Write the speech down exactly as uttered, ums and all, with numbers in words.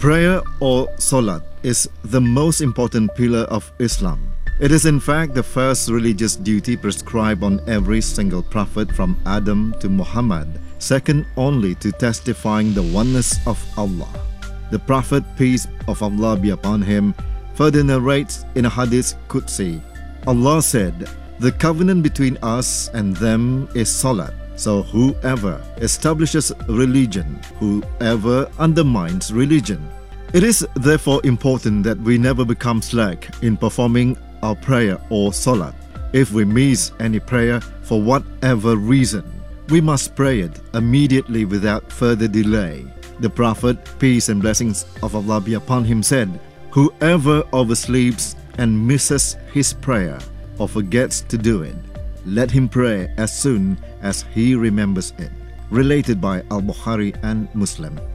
Prayer or Salat is the most important pillar of Islam. It is in fact the first religious duty prescribed on every single prophet from Adam to Muhammad, second only to testifying the oneness of Allah. The Prophet, peace of Allah be upon him, further narrates in a Hadith Qudsi, Allah said, "The covenant between us and them is Salat. So whoever establishes religion, whoever undermines religion." It is therefore important that we never become slack in performing our prayer or Salat. If we miss any prayer for whatever reason, we must pray it immediately without further delay. The Prophet, peace and blessings of Allah be upon him, said, "Whoever oversleeps and misses his prayer or forgets to do it, let him pray as soon as he remembers it." Related by Al-Bukhari and Muslim.